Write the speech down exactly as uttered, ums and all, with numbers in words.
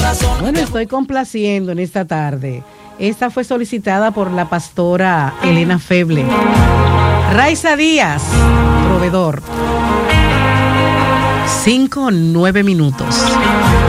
Bueno, estoy complaciendo en esta tarde. Esta fue solicitada por la pastora Elena Feble. Raiza Díaz, proveedor. Cinco, nueve minutos.